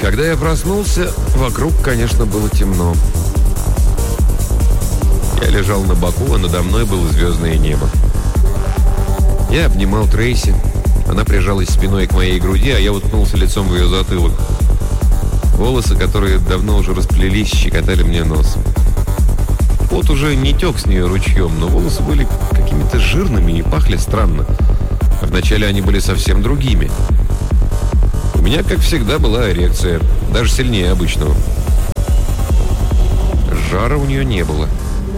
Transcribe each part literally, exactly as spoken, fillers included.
Когда я проснулся, вокруг, конечно, было темно. Я лежал на боку, а надо мной было звездное небо. Я обнимал Трейси. Она прижалась спиной к моей груди, а я уткнулся лицом в ее затылок. Волосы, которые давно уже расплелись, щекотали мне нос. Пот уже не тек с нее ручьем, но волосы были какими-то жирными и пахли странно. А вначале они были совсем другими. У меня, как всегда, была эрекция, даже сильнее обычного. Жара у нее не было.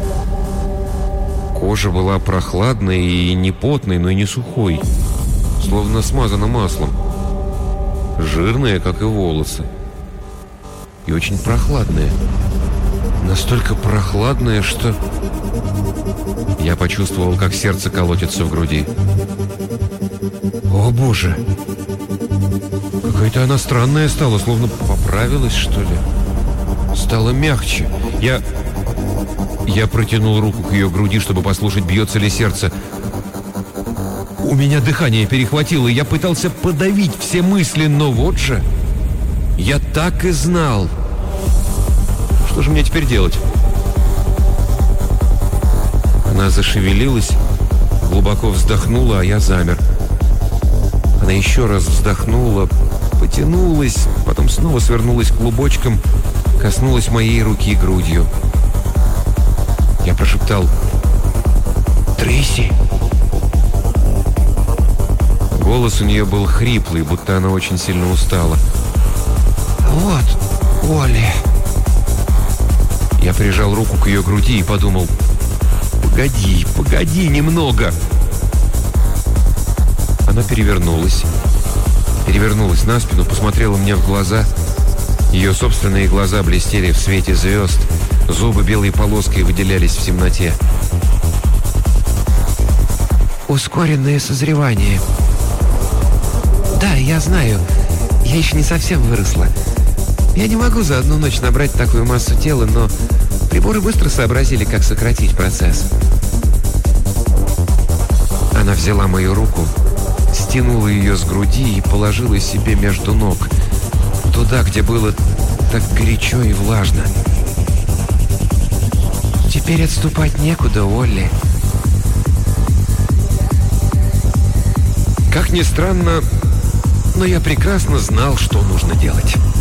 Кожа была прохладной и не потной, но и не сухой, словно смазана маслом. Жирная, как и волосы. И очень прохладная. Настолько прохладная, что... Я почувствовал, как сердце колотится в груди. О, Боже! Какая-то она странная стала, словно поправилась, что ли. Стала мягче. Я... Я протянул руку к ее груди, чтобы послушать, бьется ли сердце. У меня дыхание перехватило, и я пытался подавить все мысли, но вот же... Я так и знал. Что же мне теперь делать? Она зашевелилась, глубоко вздохнула, а я замер. Она еще раз вздохнула, потянулась, потом снова свернулась клубочком, коснулась моей руки грудью. Я прошептал: «Трейси!» Голос у нее был хриплый, будто она очень сильно устала. «Вот, Олли!» Я прижал руку к ее груди и подумал: «Погоди, погоди немного!» Она перевернулась. Перевернулась на спину, посмотрела мне в глаза. Ее собственные глаза блестели в свете звезд. Зубы белой полоской выделялись в темноте. «Ускоренное созревание. Да, я знаю. Я еще не совсем выросла. Я не могу за одну ночь набрать такую массу тела, но приборы быстро сообразили, как сократить процесс». Она взяла мою руку, стянула ее с груди и положила себе между ног, туда, где было так горячо и влажно. «Теперь отступать некуда, Олли». Как ни странно, но я прекрасно знал, что нужно делать.